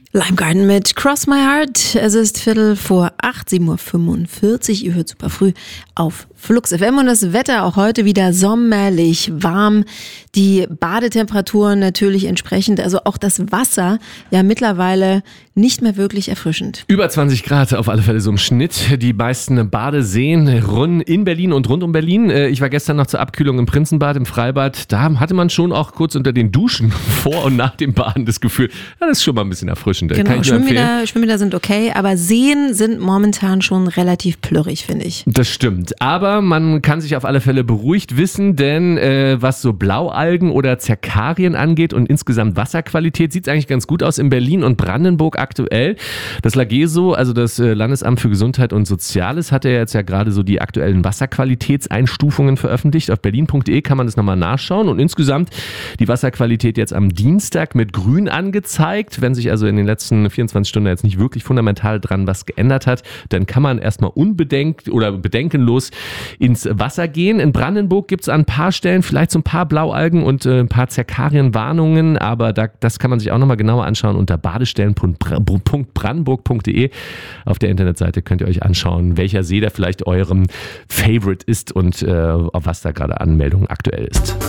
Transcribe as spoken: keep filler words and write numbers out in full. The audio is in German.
Lime Garden mit Cross My Heart. Es ist Viertel vor acht, sieben Uhr fünfundvierzig. Ihr hört super früh auf Flux F M und das Wetter auch heute wieder sommerlich warm. Die Badetemperaturen natürlich entsprechend, also auch das Wasser ja mittlerweile nicht mehr wirklich erfrischend. Über zwanzig Grad auf alle Fälle so im Schnitt. Die meisten Badeseen rund in Berlin und rund um Berlin. Ich war gestern noch zur Abkühlung im Prinzenbad, im Freibad. Da hatte man schon auch kurz unter den Duschen vor und nach dem Baden das Gefühl, das ist schon mal ein bisschen erfrischend. Genau, Kann ich Schwimmbäder, Schwimmbäder sind okay, aber Seen sind momentan schon relativ plürrig, finde ich. Das stimmt, aber man kann sich auf alle Fälle beruhigt wissen, denn äh, was so Blaualgen oder Zerkarien angeht und insgesamt Wasserqualität, sieht es eigentlich ganz gut aus in Berlin und Brandenburg aktuell. Das LAGESO, also das äh, Landesamt für Gesundheit und Soziales, hat ja jetzt ja gerade so die aktuellen Wasserqualitätseinstufungen veröffentlicht. Auf berlin punkt de kann man das nochmal nachschauen und insgesamt die Wasserqualität jetzt am Dienstag mit grün angezeigt. Wenn sich also in den letzten vierundzwanzig Stunden jetzt nicht wirklich fundamental dran was geändert hat, dann kann man erstmal unbedenkt oder bedenkenlos ins Wasser gehen. In Brandenburg gibt es an ein paar Stellen vielleicht so ein paar Blaualgen und äh, ein paar Zerkarienwarnungen, aber da, das kann man sich auch nochmal genauer anschauen unter badestellen punkt brandenburg punkt de. Auf der Internetseite könnt ihr euch anschauen, welcher See da vielleicht eurem Favorite ist und äh, auf was da gerade Anmeldung aktuell ist.